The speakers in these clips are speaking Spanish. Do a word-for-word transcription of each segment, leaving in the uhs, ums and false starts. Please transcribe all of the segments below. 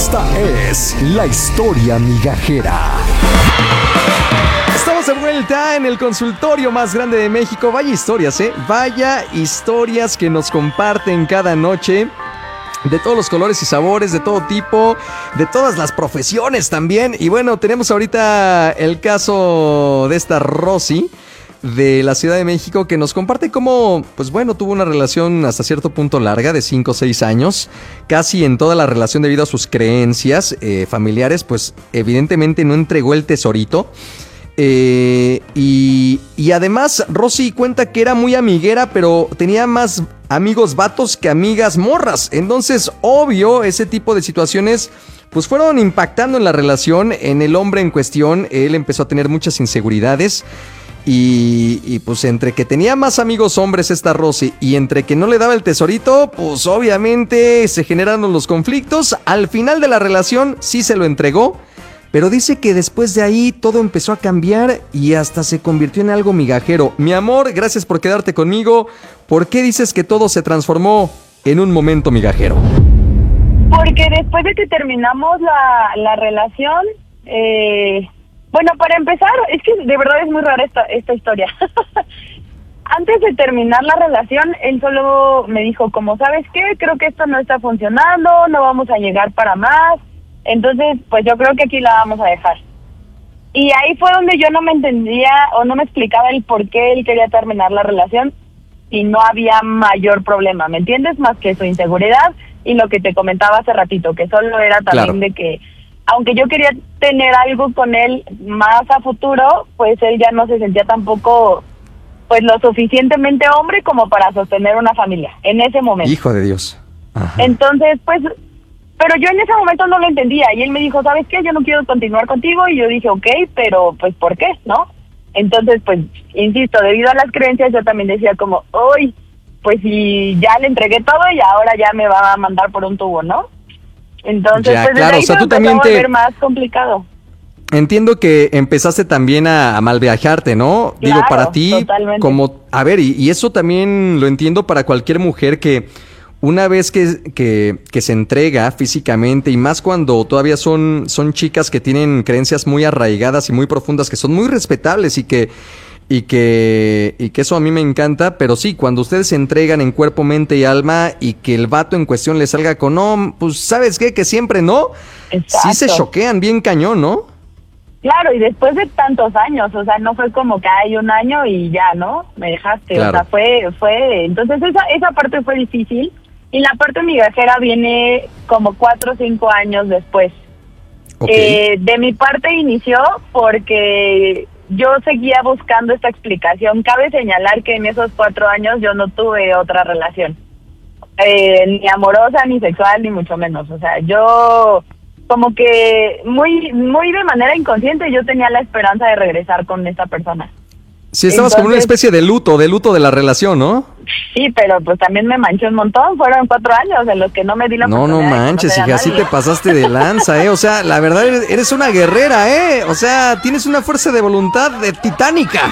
Esta es la historia migajera. Estamos de vuelta en el consultorio más grande de México. Vaya historias, ¿eh? Vaya historias que nos comparten cada noche. De todos los colores y sabores, de todo tipo, de todas las profesiones también. Y bueno, tenemos ahorita el caso de esta Rosy de la Ciudad de México, que nos comparte cómo, pues bueno, tuvo una relación hasta cierto punto larga, de cinco o seis años, casi en toda la relación debido a sus creencias eh, familiares, pues evidentemente no entregó el tesorito. Eh, y, y además Rosy cuenta que era muy amiguera, pero tenía más amigos vatos que amigas morras. Entonces, obvio, ese tipo de situaciones pues fueron impactando en la relación, en el hombre en cuestión. Él empezó a tener muchas inseguridades. Y, y pues entre que tenía más amigos hombres esta Rosy y entre que no le daba el tesorito, pues obviamente se generaron los conflictos. Al final de la relación sí se lo entregó, pero dice que después de ahí todo empezó a cambiar y hasta se convirtió en algo migajero. Mi amor, gracias por quedarte conmigo. ¿Por qué dices que todo se transformó en un momento migajero? Porque después de que terminamos la, la relación, eh, bueno, para empezar, es que de verdad es muy rara esta, esta historia. Antes de terminar la relación, él solo me dijo, como, ¿sabes qué? Creo que esto no está funcionando, no vamos a llegar para más. Entonces, pues yo creo que aquí la vamos a dejar. Y ahí fue donde yo no me entendía o no me explicaba el por qué él quería terminar la relación y no había mayor problema, ¿me entiendes? Más que su inseguridad y lo que te comentaba hace ratito, que solo era también claro. De que, aunque yo quería tener algo con él más a futuro, pues él ya no se sentía tampoco, pues lo suficientemente hombre como para sostener una familia, en ese momento. Hijo de Dios. Ajá. Entonces, pues... Pero yo en ese momento no lo entendía y él me dijo, ¿sabes qué? Yo no quiero continuar contigo. Y yo dije, ok, pero pues ¿por qué? ¿No? Entonces, pues, insisto, debido a las creencias yo también decía como, uy, pues si ya le entregué todo y ahora ya me va a mandar por un tubo, ¿no? Entonces, ya, pues claro, desde ahí o sea, se tú empezó también a te... volver más complicado. Entiendo que empezaste también a, a malviajarte, ¿no? Claro, digo, para ti, totalmente. como, a ver, y, y eso también lo entiendo para cualquier mujer que... Una vez que, que, que se entrega físicamente, y más cuando todavía son, son chicas que tienen creencias muy arraigadas y muy profundas, que son muy respetables y que, y que, y que eso a mí me encanta, pero sí, cuando ustedes se entregan en cuerpo, mente y alma y que el vato en cuestión le salga con no, pues ¿sabes qué? Que siempre no, Exacto. Sí se choquean bien cañón, ¿no? Claro, y después de tantos años, o sea, no fue como que hay un año y ya, ¿no? Me dejaste, claro. O sea, fue, fue, entonces esa, esa parte fue difícil. Y la parte migajera viene como cuatro o cinco años después. Okay. Eh, de mi parte inició porque yo seguía buscando esta explicación. Cabe señalar que en esos cuatro años yo no tuve otra relación. Eh, ni amorosa, ni sexual, ni mucho menos. O sea, yo como que muy, muy de manera inconsciente yo tenía la esperanza de regresar con esta persona. Sí, estabas Entonces, como una especie de luto, de luto de la relación, ¿no? Sí, pero pues también me manché un montón, fueron cuatro años en los que no me di la no, oportunidad. No, no manches, hija, así te pasaste de lanza, ¿eh? O sea, la verdad, eres una guerrera, ¿eh? O sea, tienes una fuerza de voluntad de titánica.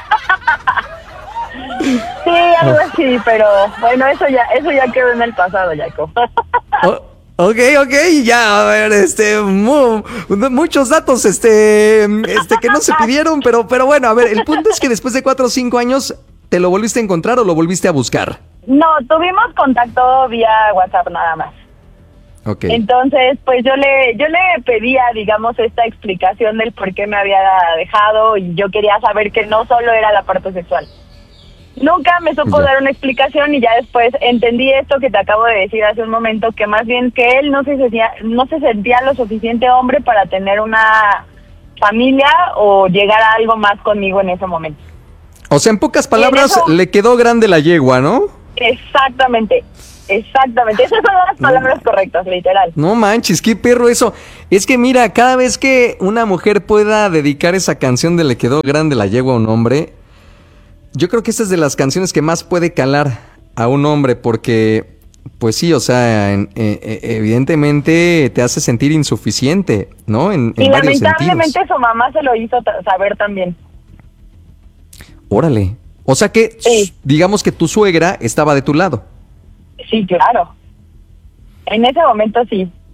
Sí, algo así, pero bueno, eso ya, eso ya quedó en el pasado, Jacob. Oh. Ok, ok, ya, a ver, este, mu, muchos datos, este, este, que no se pidieron, pero, pero bueno, a ver, el punto es que después de cuatro o cinco años, ¿te lo volviste a encontrar o lo volviste a buscar? No, tuvimos contacto vía WhatsApp nada más. Ok. Entonces, pues yo le, yo le pedía, digamos, esta explicación del por qué me había dejado y yo quería saber que no solo era la parte sexual. Nunca me supo ya. dar una explicación y ya después entendí esto que te acabo de decir hace un momento, que más bien que él no se sentía, no se sentía lo suficiente hombre para tener una familia o llegar a algo más conmigo en ese momento. O sea, en pocas palabras, eso, le quedó grande la yegua, ¿no? Exactamente, exactamente. Esas son las palabras no. correctas, literal. No manches, qué perro eso. Es que mira, cada vez que una mujer pueda dedicar esa canción de Le quedó grande la yegua a un hombre... Yo creo que esta es de las canciones que más puede calar a un hombre porque, pues sí, o sea, en, eh, evidentemente te hace sentir insuficiente, ¿no? En, en y varios lamentablemente sentidos. Su mamá se lo hizo t- saber también. Órale. O sea que, sí. digamos que tu suegra estaba de tu lado. Sí, claro. En ese momento sí.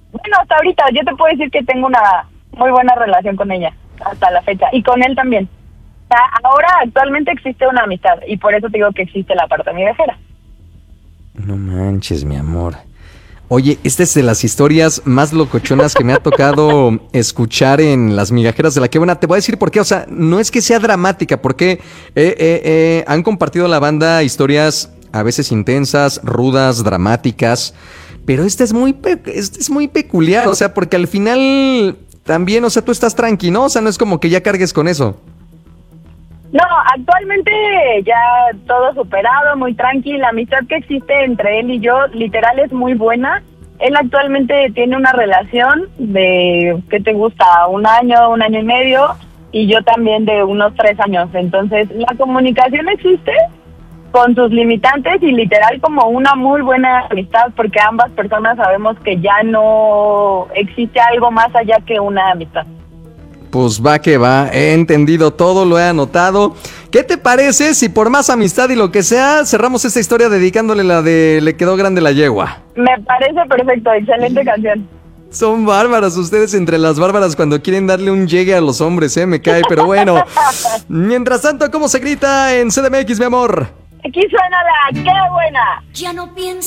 Bueno, hasta ahorita yo te puedo decir que tengo una muy buena relación con ella, hasta la fecha, y con él también. O sea, ahora actualmente existe una amistad, y por eso te digo que existe la parte migajera. No manches, mi amor. Oye, esta es de las historias más locochonas que me ha tocado escuchar en Las Migajeras de la Qué Buena. Te voy a decir por qué, o sea, no es que sea dramática, porque eh, eh, eh, han compartido la banda historias a veces intensas, rudas, dramáticas, pero esta es muy, pe- esta es muy peculiar, o sea, porque al final también, o sea, tú estás tranqui, ¿no? O sea, no es como que ya cargues con eso. No, actualmente ya todo superado, muy tranquila. La amistad que existe entre él y yo, literal, es muy buena. Él actualmente tiene una relación de, ¿qué te gusta? Un año, un año y medio, y yo también de unos tres años. Entonces, la comunicación existe con sus limitantes y literal como una muy buena amistad, porque ambas personas sabemos que ya no existe algo más allá que una amistad. Pues va que va, he entendido todo, lo he anotado. ¿Qué te parece si por más amistad y lo que sea, cerramos esta historia dedicándole la de Le quedó grande la yegua? Me parece perfecto, excelente canción. Son bárbaras ustedes entre las bárbaras cuando quieren darle un llegue a los hombres, eh, me cae, pero bueno. Mientras tanto, ¿cómo se grita en C D M X, mi amor? Aquí suena la Qué Buena. Ya no pienso